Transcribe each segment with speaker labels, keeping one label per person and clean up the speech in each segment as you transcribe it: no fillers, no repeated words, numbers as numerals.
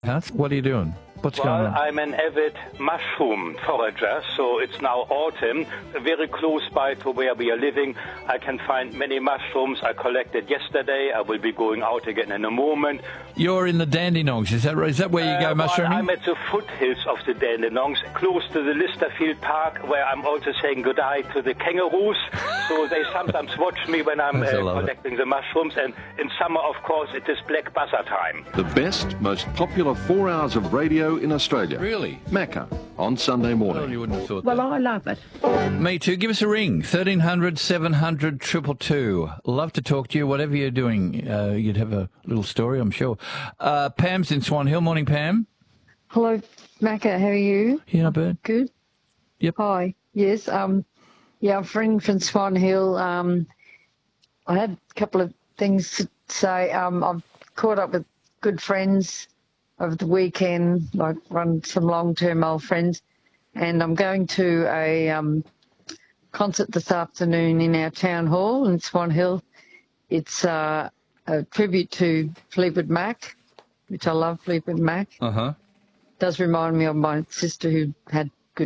Speaker 1: House? What are you doing? What's going on?
Speaker 2: I'm an avid mushroom forager, so it's now autumn. Very close by to where we are living, I can find many mushrooms. I collected yesterday. I will be going out again in a moment.
Speaker 1: You're in the Dandenongs, is that right? Is that where you go mushrooming?
Speaker 2: I'm at the foothills of the Dandenongs, close to the Listerfield Park, where I'm also saying goodbye to the kangaroos. So they sometimes watch me when I'm collecting the mushrooms. And in summer, of course, it is black buzzer time.
Speaker 3: The best, most popular 4 hours of radio in Australia.
Speaker 1: Really?
Speaker 3: Macca on Sunday morning.
Speaker 1: Well, you wouldn't have thought
Speaker 4: Well,
Speaker 1: that.
Speaker 4: I love it.
Speaker 1: Me too. Give us a ring. 1300 700 222. Love to talk to you. Whatever you're doing, you'd have a little story, I'm sure. Pam's in Swan Hill. Morning, Pam.
Speaker 4: Hello, Macca. How are you?
Speaker 1: Yeah, not bad.
Speaker 4: Good.
Speaker 1: Yep.
Speaker 4: Hi. Yes. Yeah, I'm from Swan Hill. I had a couple of things to say. I've caught up with good friends over the weekend, like some long-term old friends, and I'm going to a concert this afternoon in our town hall in Swan Hill. It's a tribute to Fleetwood Mac, which I love Fleetwood Mac.
Speaker 1: Uh-huh.
Speaker 4: Does remind me of my sister who had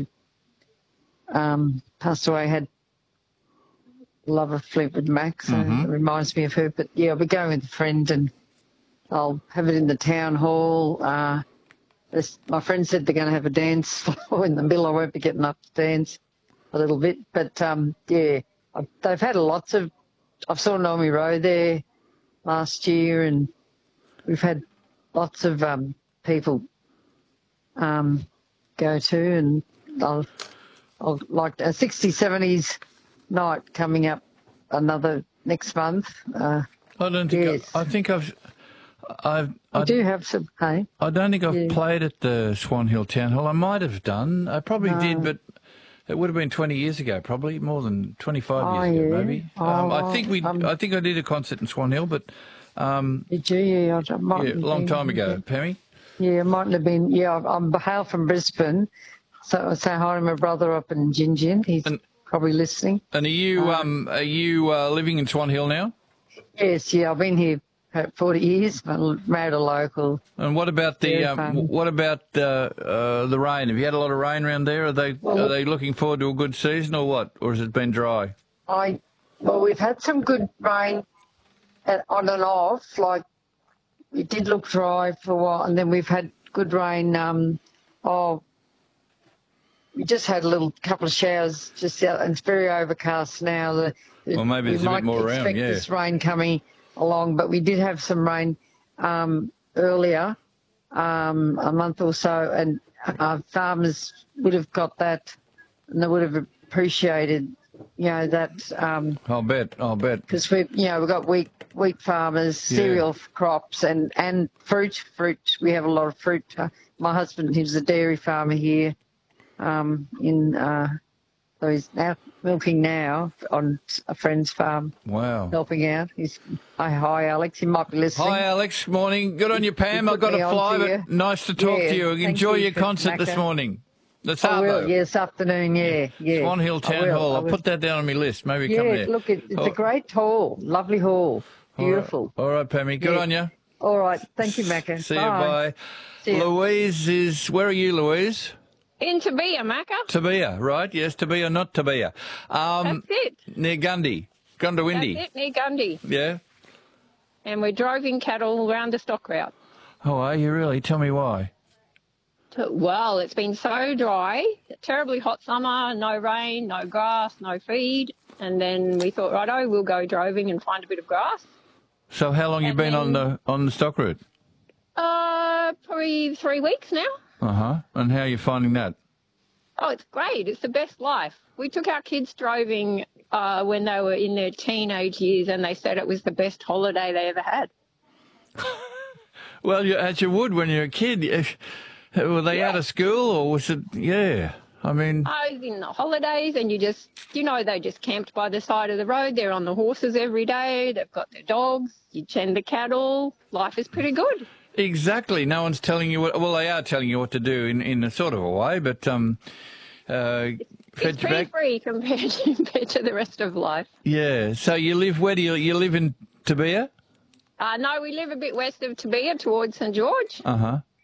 Speaker 4: passed away, had love of Fleetwood Mac, so it reminds me of her. But yeah, I'll be going with a friend and I'll have it in the town hall. My friend said they're going to have a dance floor in the middle. I won't be getting up to dance a little bit. But yeah, they've had lots of, I saw Naomi Rowe there last year, and we've had lots of people go to, and I'll like a 60s, 70s night coming up next month.
Speaker 1: I don't think.
Speaker 4: Yes.
Speaker 1: I think I
Speaker 4: do have some. Hey,
Speaker 1: I don't think I've played at the Swan Hill Town Hall. I might have done. I probably did, but it would have been 20 years ago, probably more than 25 years ago, maybe. I think I did a concert in Swan Hill, but
Speaker 4: did you? Yeah,
Speaker 1: long time ago, Pammy.
Speaker 4: Yeah, it mightn't have been. Yeah, I'm hail from Brisbane, so I say hi to my brother up in Gingin. He's probably listening.
Speaker 1: And are you living in Swan Hill now?
Speaker 4: Yes, yeah, I've been here 40 years. I married a local.
Speaker 1: And what about the rain? Have you had a lot of rain around there? Are they looking forward to a good season or what? Or has it been dry?
Speaker 4: Well, we've had some good rain on and off. Like, it did look dry for a while, and then we've had good rain. We just had a couple of showers just out, and it's very overcast now.
Speaker 1: Well, maybe there's a bit more around,
Speaker 4: expect this rain coming along, but we did have some rain earlier, a month or so, and our farmers would have got that, and they would have appreciated, that.
Speaker 1: I'll bet.
Speaker 4: Because we've got wheat farmers, cereal crops, and fruit. We have a lot of fruit. My husband, he's a dairy farmer here. So he's out milking now on a friend's farm.
Speaker 1: Wow.
Speaker 4: Helping out. Hi, Alex. He might be listening.
Speaker 1: Hi, Alex. Morning. Good on you, Pam. I've got to fly, but nice to talk to you. Enjoy your concert this morning.
Speaker 4: I will, this afternoon, yeah.
Speaker 1: Swan Hill Town Hall. I'll put that down on my list. Maybe come there.
Speaker 4: Look, it's a great hall. Lovely hall. Beautiful.
Speaker 1: All right, Pammy. Good on you.
Speaker 4: All right. Thank you, Macca.
Speaker 1: See you. Bye.
Speaker 4: See you.
Speaker 1: Louise is... Where are you, Louise?
Speaker 5: In Tabia, Macca.
Speaker 1: Tabia, right? Yes, Tabia, not Tabia.
Speaker 5: That's it.
Speaker 1: Near Gundy. Gundawindi.
Speaker 5: That's it, near Gundy.
Speaker 1: Yeah?
Speaker 5: And we're driving cattle around the stock route.
Speaker 1: Oh, are you really? Tell me why.
Speaker 5: Well, it's been so dry, terribly hot summer, no rain, no grass, no feed. And then we thought, righto, we'll go droving and find a bit of grass.
Speaker 1: So how long you been on the stock route?
Speaker 5: Probably 3 weeks now.
Speaker 1: Uh-huh. And how are you finding that?
Speaker 5: Oh, it's great. It's the best life. We took our kids droving when they were in their teenage years, and they said it was the best holiday they ever had.
Speaker 1: Well, as you would when you're a kid. Were they out of school, or was it... Yeah, I mean...
Speaker 5: in the holidays, and they just camped by the side of the road. They're on the horses every day. They've got their dogs. You tend the cattle. Life is pretty good.
Speaker 1: Exactly. No one's telling you what... Well, they are telling you what to do in a sort of a way, but...
Speaker 5: it's pretty free compared to the rest of life.
Speaker 1: Yeah. So you live... Where do you live in Tabia?
Speaker 5: No, we live a bit west of Tabia towards St George.
Speaker 1: Uh-huh.